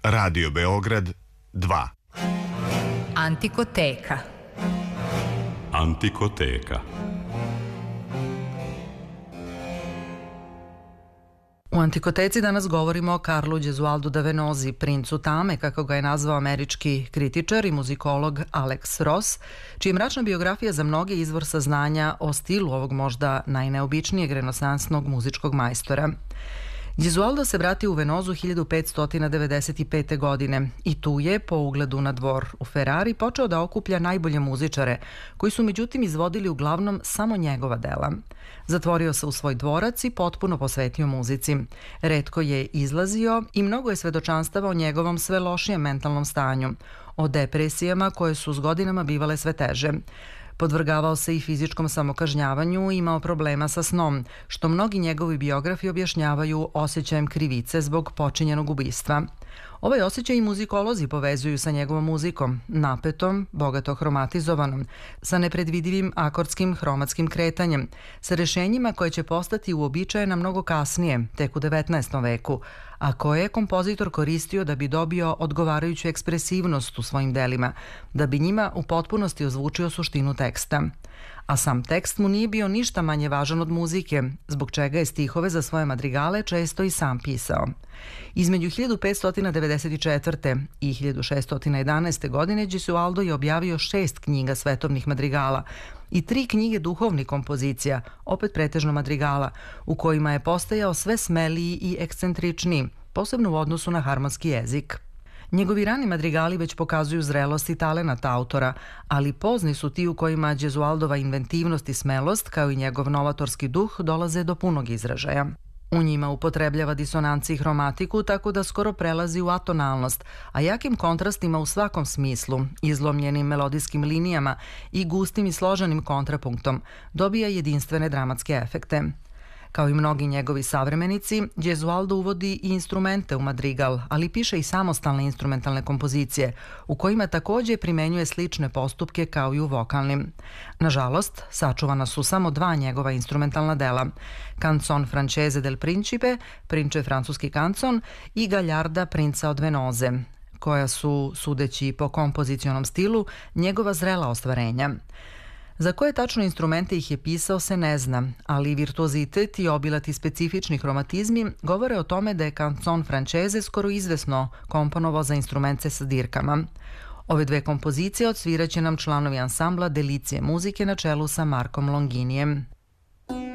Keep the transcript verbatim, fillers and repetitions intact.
Radio Beograd dva. Antikoteka. Antikoteka. U Antikoteci danas govorimo o Karlu Gesualdu da Venozi, princu tame, kako ga je nazvao američki kritičar i muzikolog Alex Ross, čija je mračna biografija za mnoge izvor saznanja o stilu ovog možda najneobičnijeg renesansnog muzičkog majstora. Gesualdo se vratio u Venozu hiljadu petsto devedeset pete. godine i tu je, po ugledu na dvor u Ferrari, počeo da okuplja najbolje muzičare, koji su međutim izvodili uglavnom samo njegova dela. Zatvorio se u svoj dvorac i potpuno posvetio muzici. Retko je izlazio i mnogo je svedočanstava o njegovom sve lošijem mentalnom stanju, o depresijama koje su s godinama bivale sve teže. Podvrgavao se i fizičkom samokažnjavanju i imao problema sa snom, što mnogi njegovi biografi objašnjavaju osjećajem krivice zbog počinjenog ubistva. Ovaj osjećaj i muzikolozi povezuju sa njegovom muzikom, napetom, bogato hromatizovanom, sa nepredvidivim akordskim hromatskim kretanjem, sa rešenjima koje će postati uobičajena mnogo kasnije, tek u devetnaestom veku, a koje je kompozitor koristio da bi dobio odgovarajuću ekspresivnost u svojim delima, da bi njima u potpunosti ozvučio suštinu teksta. A sam tekst mu nije bio ništa manje važan od muzike, zbog čega je stihove za svoje madrigale često i sam pisao. Između hiljadu petsto devedeset četvrte. i hiljadu šessto jedanaeste. godine Gesualdo je objavio šest knjiga svetovnih madrigala i tri knjige duhovnih kompozicija, opet pretežno madrigala, u kojima je postajao sve smeliji i ekscentričniji, posebno u odnosu na harmonski jezik. Njegovi rani madrigali već pokazuju zrelost i talenat autora, ali pozni su ti u kojima Gesualdova inventivnost i smelost, kao i njegov novatorski duh, dolaze do punog izražaja. U njima upotrebljava disonanci i hromatiku tako da skoro prelazi u atonalnost, a jakim kontrastima u svakom smislu, izlomljenim melodijskim linijama i gustim i složenim kontrapunktom, dobija jedinstvene dramatske efekte. Kao i mnogi njegovi savremenici, Gesualdo uvodi i instrumente u madrigal, ali piše i samostalne instrumentalne kompozicije, u kojima takođe primenjuje slične postupke kao i u vokalnim. Nažalost, sačuvana su samo dva njegova instrumentalna dela, Canzon francese del principe, Prinče francuski kancon i Gallarda princa od Venoze, koja su, sudeći po kompozicionom stilu, njegova zrela ostvarenja. Za koje tačno instrumente ih je pisao se ne zna, ali virtuozitet i obilati specifični hromatizmi govore o tome da je Canzon francese skoro izvesno komponovao za instrumente sa dirkama. Ove dve kompozicije odsviraće nam članovi ansambla Delicije muzike na čelu sa Markom Longinijem.